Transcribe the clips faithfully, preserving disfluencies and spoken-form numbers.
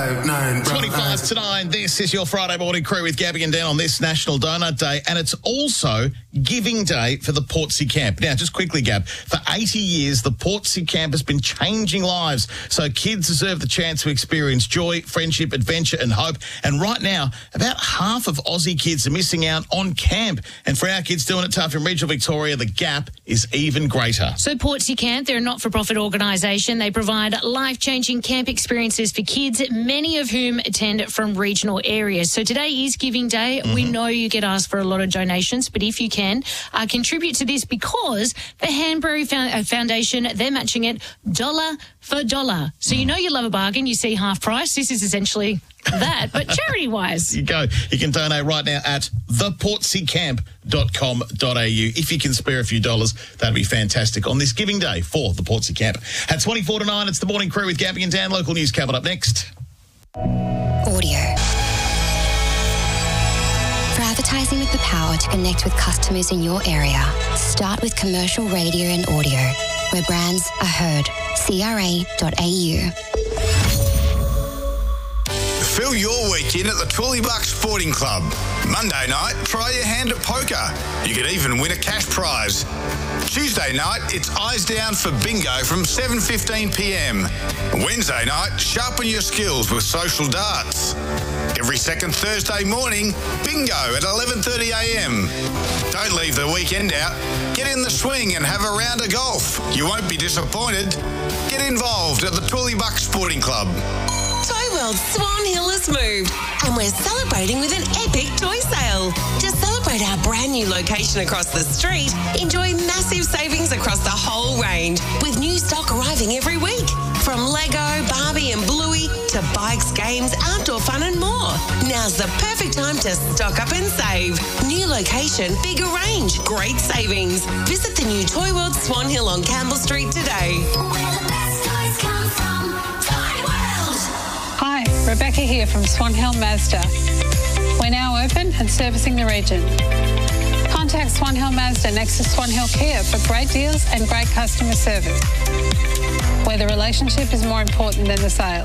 Nine, twenty-five to nine. This is your Friday morning crew with Gabby and Dan on this National Donut Day, and it's also Giving Day for the Portsea Camp. Now, just quickly, Gab, for eighty years, the Portsea Camp has been changing lives, so kids deserve the chance to experience joy, friendship, adventure and hope. And right now, about half of Aussie kids are missing out on camp. And for our kids doing it tough in regional Victoria, the gap is even greater. So Portsea Camp, they're a not-for-profit organisation. They provide life-changing camp experiences for kids, many of whom attend from regional areas. So today is Giving Day. Mm-hmm. We know you get asked for a lot of donations, but if you can, uh, contribute to this because the Hanbury Foundation, they're matching it dollar for dollar. So you know you love a bargain. You see half price. This is essentially that, but charity-wise. You go. You can donate right now at the portsea camp dot com dot a u. If you can spare a few dollars, that'd be fantastic on this Giving Day for the Portsea Camp. At twenty-four to nine, it's the Morning Crew with Gabby and Dan. Local news coming up next. Audio. For advertising with the power to connect with customers in your area, start with commercial radio and audio, where brands are heard. C R A dot A U. Fill your weekend at the Twillybuck Sporting Club. Monday night, try your hand at poker. You could even win a cash prize. Tuesday night, it's eyes down for bingo from seven fifteen p m. Wednesday night, sharpen your skills with social darts. Every second Thursday morning, bingo at eleven thirty a m. Don't leave the weekend out. Get in the swing and have a round of golf. You won't be disappointed. Get involved at the Twillybuck Sporting Club. Toy World Swan Hill has moved, and we're celebrating with an epic toy sale. To celebrate our brand new location across the street, enjoy massive savings across the whole range, with new stock arriving every week. From Lego, Barbie and Bluey to bikes, games, outdoor fun and more. Now's the perfect time to stock up and save. New location, bigger range, great savings. Visit the new Toy World Swan Hill on Campbell Street today. Where the best toys come from, Toy World. Hi, Rebecca here from Swan Hill Mazda. We're now open and servicing the region. Contact Swan Hill Mazda next to Swan Hill Kia for great deals and great customer service, where the relationship is more important than the sale.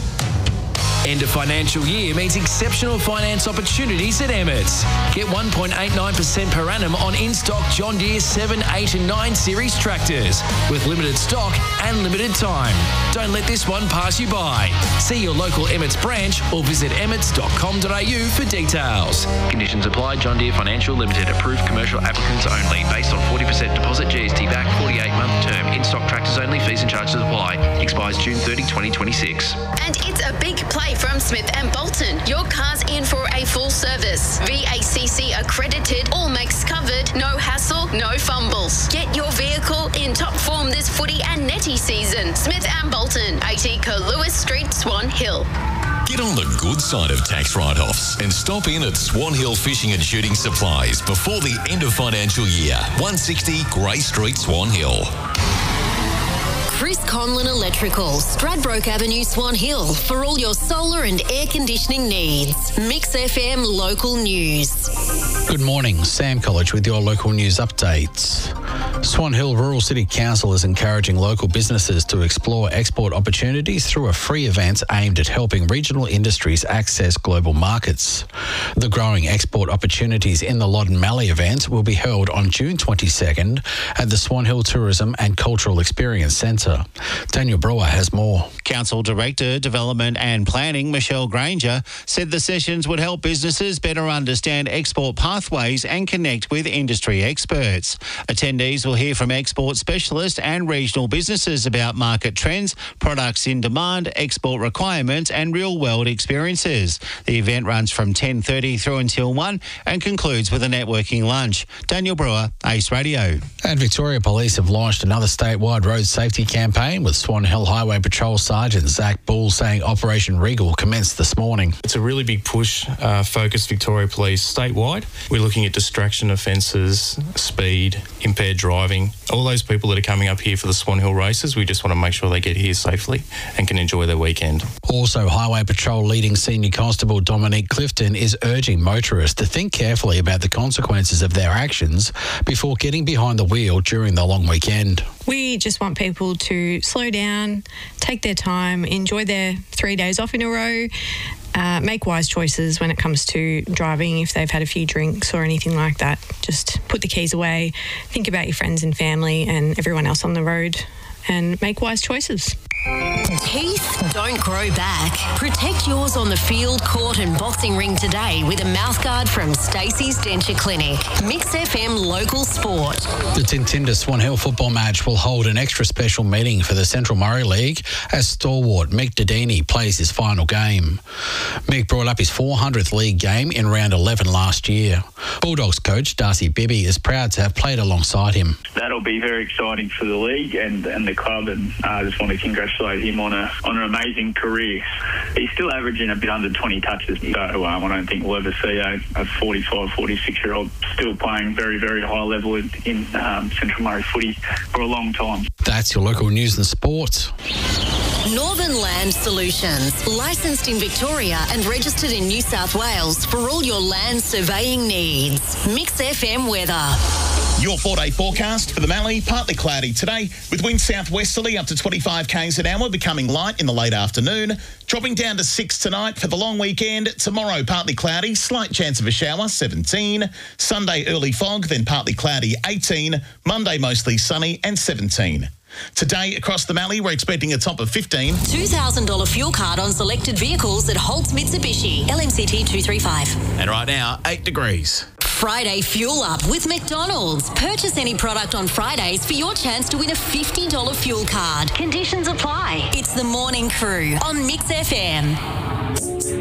End of financial year means exceptional finance opportunities at Emmett's. Get one point eight nine percent per annum on in-stock John Deere seven, eight and nine series tractors with limited stock and limited time. Don't let this one pass you by. See your local Emmett's branch or visit emmets dot com dot a u for details. Conditions apply. John Deere Financial Limited. Approved commercial applicants only. Based on forty percent deposit, G S T back, forty-eight month term. In-stock tractors only. Fees and charges apply. Expires June thirtieth, twenty twenty-six. And it's a big play from Smith and Bolton. Your car's in for a full service. V A C C accredited, all makes covered, no hassle, no fumbles. Get your vehicle in top form this footy and netty season. Smith and Bolton, eighty Lewis Street, Swan Hill. Get on the good side of tax write-offs and stop in at Swan Hill Fishing and Shooting Supplies before the end of financial year. one sixty Grey Street, Swan Hill. Chris Conlon Electrical, Stradbroke Avenue, Swan Hill, for all your solar and air conditioning needs. Mix F M Local News. Good morning, Sam College with your local news updates. Swan Hill Rural City Council is encouraging local businesses to explore export opportunities through a free event aimed at helping regional industries access global markets. The Growing Export Opportunities in the Loddon Mallee event will be held on June twenty-second at the Swan Hill Tourism and Cultural Experience Centre. Daniel Brewer has more. Council Director, Development and Planning, Michelle Granger, said the sessions would help businesses better understand export pathways and connect with industry experts. Attendees will hear from export specialists and regional businesses about market trends, products in demand, export requirements and real-world experiences. The event runs from ten thirty through until one and concludes with a networking lunch. Daniel Brewer, Ace Radio. And Victoria Police have launched another statewide road safety campaign with Swan Hill Highway Patrol Sergeant Zach Bull saying Operation Regal commenced this morning. It's a really big push, uh, focused Victoria Police statewide. We're looking at distraction offences, speed, impaired driving, driving, all those people that are coming up here for the Swan Hill races, we just want to make sure they get here safely and can enjoy their weekend. Also, Highway Patrol leading Senior Constable Dominique Clifton is urging motorists to think carefully about the consequences of their actions before getting behind the wheel during the long weekend. We just want people to slow down, take their time, enjoy their three days off in a row, uh, make wise choices when it comes to driving if they've had a few drinks or anything like that. Just put the keys away, think about your friends and family and everyone else on the road and make wise choices. Teeth don't grow back. Protect yours on the field, court and boxing ring today with a mouthguard from Stacey's Denture Clinic. Mix F M local sport. The Tintinda Swan Hill football match will hold an extra special meeting for the Central Murray League as stalwart Mick Dedini plays his final game. Mick brought up his four hundredth league game in round eleven last year. Bulldogs coach Darcy Bibby is proud to have played alongside him. That'll be very exciting for the league and, and the club, and I uh, just want to congratulate him on a on an amazing career. He's still averaging a bit under twenty touches, so um, I don't think we'll ever see a, a forty-five, forty-six-year-old still playing very, very high level in, in um, Central Murray footy for a long time. That's your local news and sport. Northern Land Solutions, licensed in Victoria and registered in New South Wales for all your land surveying needs. Mix F M weather. Your four-day forecast for the Mallee, partly cloudy today, with winds southwesterly up to twenty-five k's an hour, becoming light in the late afternoon, dropping down to six tonight for the long weekend. Tomorrow, partly cloudy, slight chance of a shower, seventeen. Sunday, early fog, then partly cloudy, eighteen. Monday, mostly sunny, and seventeen. Today, across the Mallee, we're expecting a top of fifteen. two thousand dollars fuel card on selected vehicles at Holtz Mitsubishi, L M C T two three five. And right now, eight degrees. Friday Fuel Up with McDonald's. Purchase any product on Fridays for your chance to win a fifty dollars fuel card. Conditions apply. It's the Morning Crew on Mix F M.